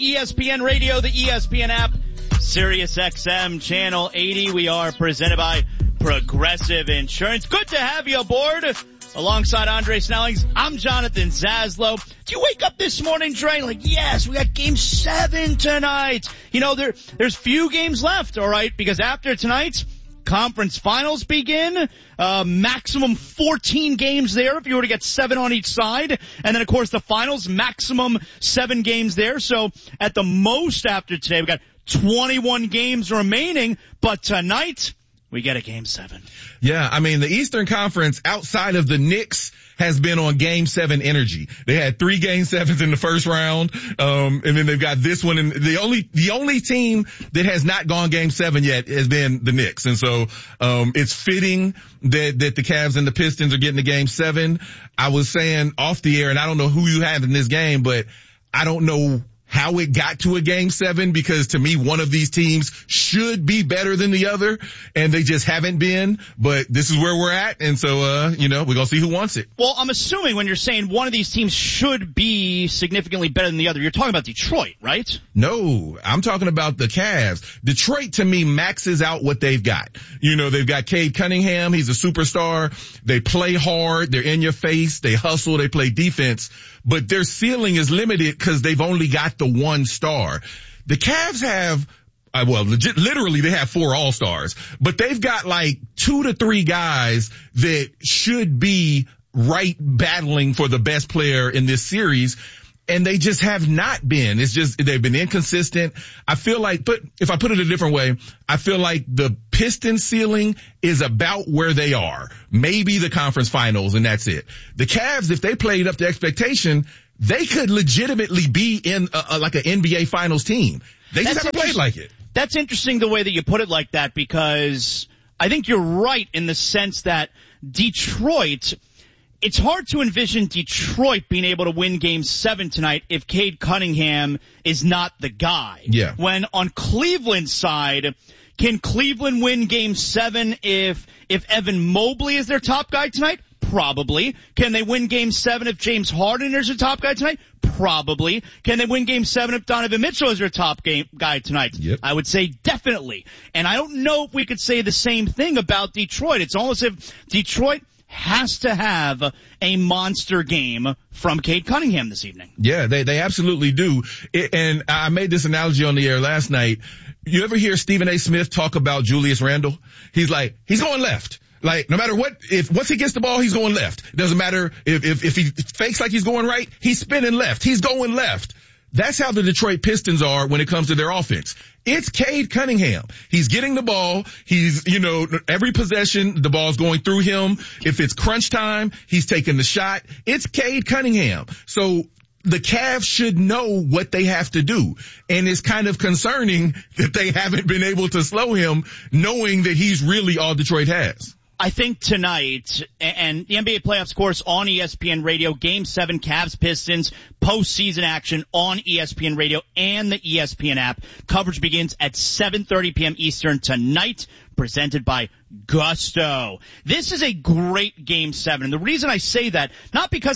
ESPN Radio, the ESPN app, Sirius XM Channel 80. We are presented by Progressive Insurance. Good to have you aboard. Alongside Andre Snellings, I'm Jonathan Zaslow. Do you wake up this morning, Dre, like, yes, we got game 7 tonight. You know, there's few games left, all right, because after tonight's conference finals begin, maximum 14 games there if you were to get 7 on each side. And then, of course, the finals, maximum 7 games there. So at the most after today, we got 21 games remaining. But tonight, we get a game 7. Yeah, I mean, the Eastern Conference outside of the Knicks has been on game 7 energy. They had 3 game 7s in the first round. And then they've got this one. And the only team that has not gone game 7 yet has been the Knicks. And so, it's fitting that the Cavs and the Pistons are getting to game 7. I was saying off the air, and I don't know who you have in this game, but I don't know how it got to a game 7, because to me, one of these teams should be better than the other, and they just haven't been. But this is where we're at, and so, we're gonna see who wants it. Well, I'm assuming when you're saying one of these teams should be significantly better than the other, you're talking about Detroit, right? No, I'm talking about the Cavs. Detroit, to me, maxes out what they've got. You know, they've got Cade Cunningham. He's a superstar. They play hard. They're in your face. They hustle. They play defense. But their ceiling is limited because they've only got the 1 star. The Cavs have, literally they have 4 all-stars, but they've got like 2 to 3 guys that should be right battling for the best player in this series. And they just have not been. It's just, they've been inconsistent. I feel like, but if I put it a different way, I feel like the Pistons ceiling is about where they are. Maybe the conference finals, and that's it. The Cavs, if they played up to expectation, they could legitimately be in like an NBA finals team. They just haven't played like it. That's interesting the way that you put it like that, because I think you're right in the sense that Detroit, it's hard to envision Detroit being able to win game 7 tonight if Cade Cunningham is not the guy. Yeah. When on Cleveland's side, can Cleveland win game 7 if Evan Mobley is their top guy tonight? Probably. Can they win game 7 if James Harden is their top guy tonight? Probably. Can they win game 7 if Donovan Mitchell is their top guy tonight? Yep. I would say definitely. And I don't know if we could say the same thing about Detroit. It's almost as if Detroit has to have a monster game from Cade Cunningham this evening. Yeah, they absolutely do. And I made this analogy on the air last night. You ever hear Stephen A. Smith talk about Julius Randle? He's like, he's going left. Like, no matter what, once he gets the ball, he's going left. It doesn't matter if he fakes like he's going right, he's spinning left. He's going left. That's how the Detroit Pistons are when it comes to their offense. It's Cade Cunningham. He's getting the ball. He's, every possession, the ball's going through him. If it's crunch time, he's taking the shot. It's Cade Cunningham. So the Cavs should know what they have to do. And it's kind of concerning that they haven't been able to slow him, knowing that he's really all Detroit has. I think tonight, and the NBA playoffs, of course, on ESPN Radio, Game 7, Cavs-Pistons, postseason action on ESPN Radio and the ESPN app. Coverage begins at 7:30 p.m. Eastern tonight, presented by Gusto. This is a great Game 7. And the reason I say that, not because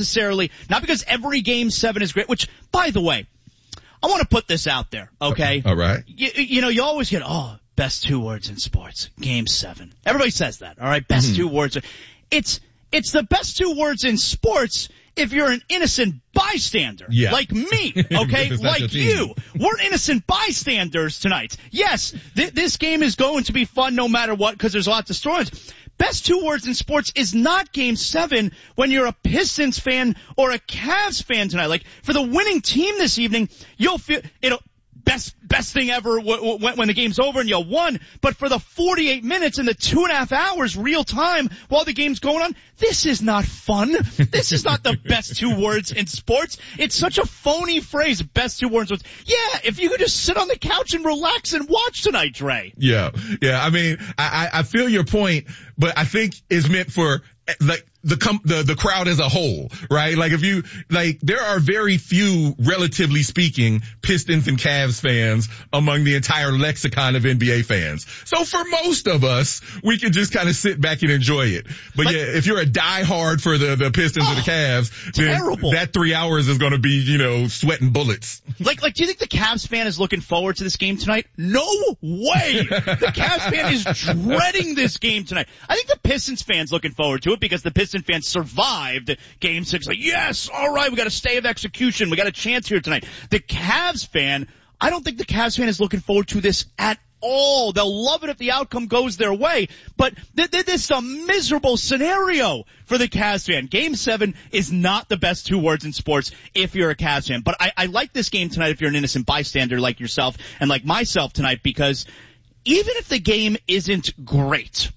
every Game 7 is great, which, by the way, I want to put this out there, okay? All right. You always get, best 2 words in sports. Game 7. Everybody says that, all right? Best 2 words. It's the best 2 words in sports if you're an innocent bystander. Yeah. Like me, okay? Like you. We're innocent bystanders tonight. Yes, this game is going to be fun no matter what because there's lots of stories. Best 2 words in sports is not Game 7 when you're a Pistons fan or a Cavs fan tonight. Like, for the winning team this evening, you'll feel, best thing ever when the game's over and you won. But for the 48 minutes and the 2.5 hours real time while the game's going on, this is not fun. This is not the best 2 words in sports. It's such a phony phrase, best 2 words. Yeah, if you could just sit on the couch and relax and watch tonight, Dre. Yeah. I mean, I feel your point, but I think it's meant for, like, the crowd as a whole, right? Like there are very few, relatively speaking, Pistons and Cavs fans among the entire lexicon of NBA fans. So for most of us, we can just kind of sit back and enjoy it. But yeah, if you're a diehard for the Pistons or the Cavs, then that 3 hours is going to be, sweating bullets. Like, do you think the Cavs fan is looking forward to this game tonight? No way! The Cavs fan is dreading this game tonight. I think the Pistons fan's looking forward to it because the Pistons fans survived Game 6. Like, yes, all right, we got a stay of execution. We got a chance here tonight. The Cavs fan, I don't think the Cavs fan is looking forward to this at all. They'll love it if the outcome goes their way, but this is a miserable scenario for the Cavs fan. Game 7 is not the best 2 words in sports if you're a Cavs fan, but I like this game tonight if you're an innocent bystander like yourself and like myself tonight, because even if the game isn't great,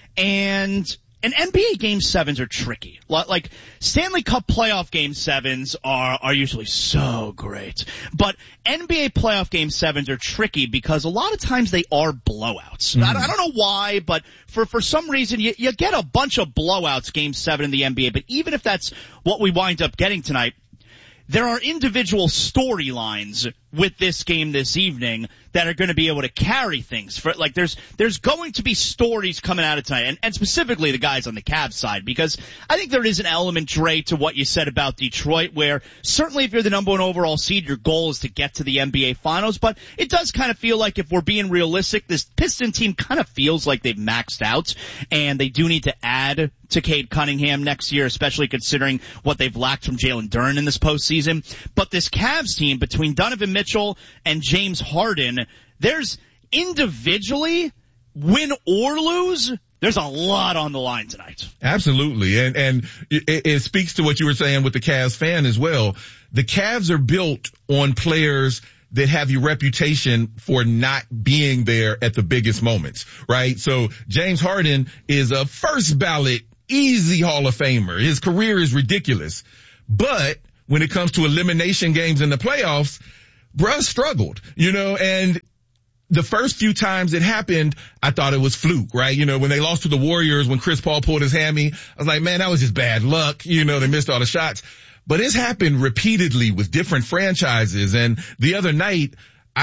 and NBA Game 7s are tricky. Like, Stanley Cup playoff Game 7s are usually so great. But NBA playoff Game 7s are tricky because a lot of times they are blowouts. Mm-hmm. I don't know why, but for some reason you get a bunch of blowouts Game 7 in the NBA. But even if that's what we wind up getting tonight, there are individual storylines with this game this evening that are going to be able to carry things. There's going to be stories coming out of tonight, and specifically the guys on the Cavs side, because I think there is an element, Dre, to what you said about Detroit, where certainly if you're the number 1 overall seed, your goal is to get to the NBA Finals, but it does kind of feel like, if we're being realistic, this Piston team kind of feels like they've maxed out, and they do need to add to Cade Cunningham next year, especially considering what they've lacked from Jalen Duren in this postseason. But this Cavs team, between Donovan Mitchell and James Harden, there's individually, win or lose, there's a lot on the line tonight. Absolutely. And it speaks to what you were saying with the Cavs fan as well. The Cavs are built on players that have your reputation for not being there at the biggest moments, right? So James Harden is a first ballot, easy Hall of Famer. His career is ridiculous. But when it comes to elimination games in the playoffs, bruh struggled, and the first few times it happened, I thought it was fluke, right? When they lost to the Warriors, when Chris Paul pulled his hammy, I was like, man, that was just bad luck. They missed all the shots. But it's happened repeatedly with different franchises. And the other night,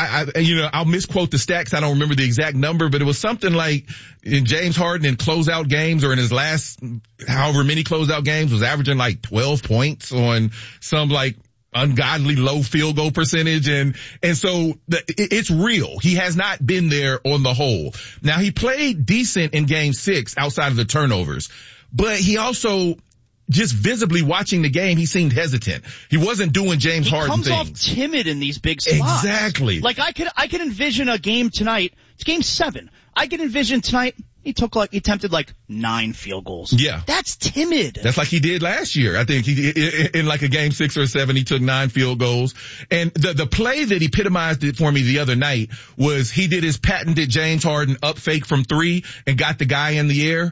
I'll misquote the stats. I don't remember the exact number, but it was something like in James Harden in closeout games, or in his last however many closeout games, was averaging like 12 points on some ungodly low field goal percentage. And so it's real. He has not been there on the whole. Now, he played decent in Game 6 outside of the turnovers, but he also, just visibly watching the game, he seemed hesitant. He wasn't doing James Harden things. He comes off timid in these big spots. Exactly. Like, I could envision a game tonight. It's Game 7. I could envision tonight he attempted 9 field goals. Yeah. That's timid. That's like he did last year. I think in a Game 6 or 7, he took 9 field goals. And the play that epitomized it for me the other night was he did his patented James Harden up fake from 3 and got the guy in the air.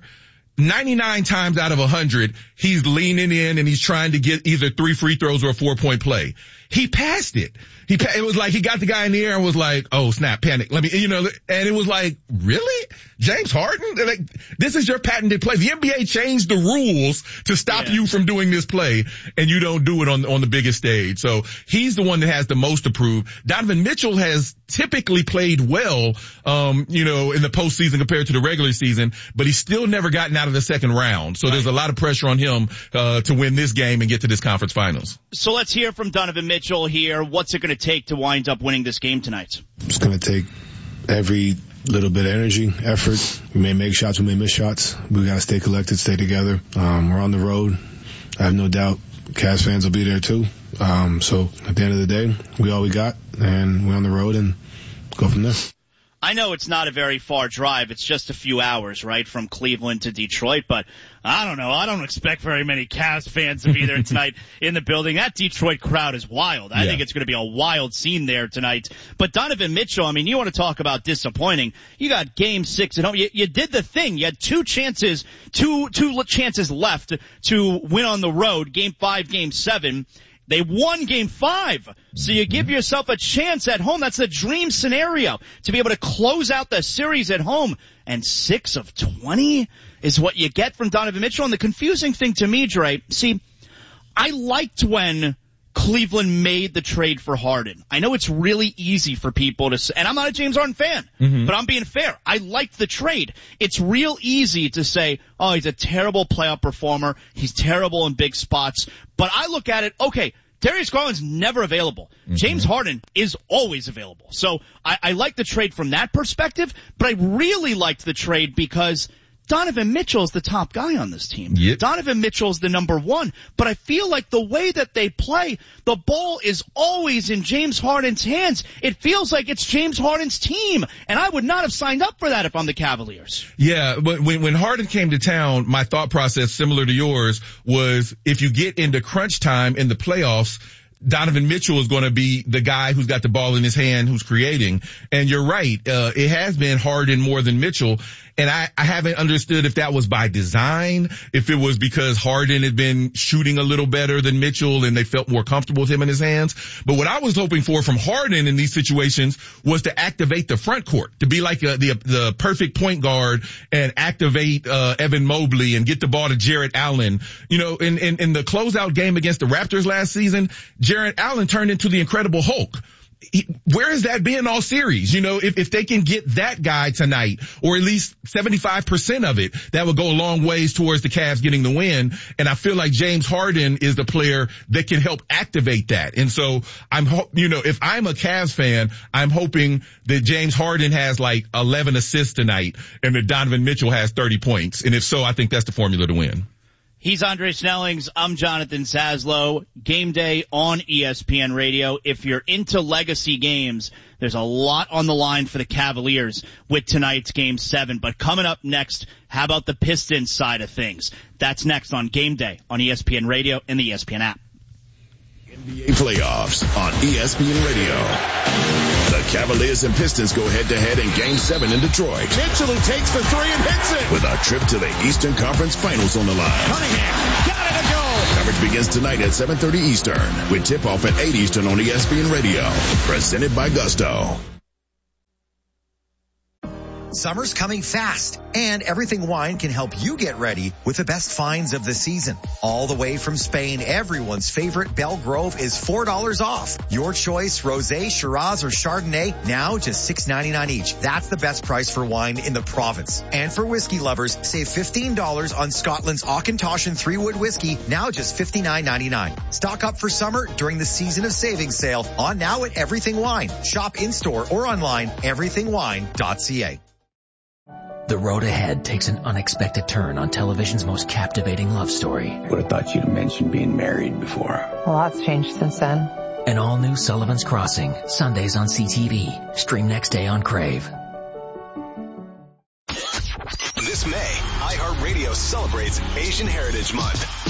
99 times out of 100, he's leaning in and he's trying to get either 3 free throws or a 4-point play. He passed it. It was like he got the guy in the air and was like, oh snap, panic. And it was like, really? James Harden? This is your patented play. The NBA changed the rules to stop you from doing this play, and you don't do it on the biggest stage. So he's the one that has the most to prove. Donovan Mitchell has typically played well, in the postseason compared to the regular season, but he's still never gotten out of the second round. So there's a lot of pressure on him, to win this game and get to this conference finals. So let's hear from Donovan Mitchell here. What's it going to take to wind up winning this game tonight? It's going to take every little bit of energy, effort. We may make shots, we may miss shots. We got to stay collected, stay together. We're on the road. I have no doubt Cavs fans will be there too. So at the end of the day, we all we got, and we're on the road and go from there. I know it's not a very far drive. It's just a few hours, right, from Cleveland to Detroit. But I don't know. I don't expect very many Cavs fans to be there tonight in the building. That Detroit crowd is wild. I think it's going to be a wild scene there tonight. But Donovan Mitchell, you want to talk about disappointing. You got Game 6 at home. You did the thing. You had two chances left to win on the road, Game 5, Game 7. They won Game 5. So you give yourself a chance at home. That's the dream scenario, to be able to close out the series at home. And 6 of 20? is what you get from Donovan Mitchell. And the confusing thing to me, Dre, see, I liked when Cleveland made the trade for Harden. I know it's really easy for people to say, and I'm not a James Harden fan, but I'm being fair. I liked the trade. It's real easy to say, oh, he's a terrible playoff performer. He's terrible in big spots. But I look at it, okay, Darius Garland's never available. James Harden is always available. So I like the trade from that perspective, but I really liked the trade because Donovan Mitchell is the top guy on this team. Yep. Donovan Mitchell is the number one. But I feel like the way that they play, the ball is always in James Harden's hands. It feels like it's James Harden's team. And I would not have signed up for that if I'm the Cavaliers. Yeah, but when Harden came to town, my thought process, similar to yours, was if you get into crunch time in the playoffs, Donovan Mitchell is going to be the guy who's got the ball in his hand, who's creating. And you're right. It has been Harden more than Mitchell. And I haven't understood if that was by design, if it was because Harden had been shooting a little better than Mitchell and they felt more comfortable with him in his hands. But what I was hoping for from Harden in these situations was to activate the front court, to be like the perfect point guard and activate Evan Mobley and get the ball to Jarrett Allen. You know, in the closeout game against the Raptors last season, Jarrett Allen turned into the Incredible Hulk. Where has that been all series? You know, if they can get that guy tonight, or at least 75% of it, that would go a long ways towards the Cavs getting the win. And I feel like James Harden is the player that can help activate that. And so if I'm a Cavs fan, I'm hoping that James Harden has like 11 assists tonight and that Donovan Mitchell has 30 points. And if so, I think that's the formula to win. He's Andre Snellings. I'm Jonathan Saslow. Game day on ESPN Radio. If you're into legacy games, there's a lot on the line for the Cavaliers with tonight's Game 7. But coming up next, how about the Pistons side of things? That's next on Game Day on ESPN Radio and the ESPN app. NBA playoffs on ESPN Radio. The Cavaliers and Pistons go head-to-head in Game 7 in Detroit. Mitchell, who takes the three and hits it. With a trip to the Eastern Conference Finals on the line. Cunningham, got it to go. Coverage begins tonight at 7:30 Eastern with tip-off at 8 Eastern on ESPN Radio. Presented by Gusto. Summer's coming fast, and Everything Wine can help you get ready with the best finds of the season. All the way from Spain, everyone's favorite Belgrove is $4 off. Your choice, Rosé, Shiraz, or Chardonnay, now just $6.99 each. That's the best price for wine in the province. And for whiskey lovers, save $15 on Scotland's Auchentoshan 3-Wood whiskey, now just $59.99. Stock up for summer during the Season of Savings sale on now at Everything Wine. Shop in-store or online, everythingwine.ca. The road ahead takes an unexpected turn on television's most captivating love story. Would have thought you'd have mentioned being married before. A lot's changed since then. An all-new Sullivan's Crossing, Sundays on CTV. Stream next day on Crave. This May, iHeartRadio celebrates Asian Heritage Month.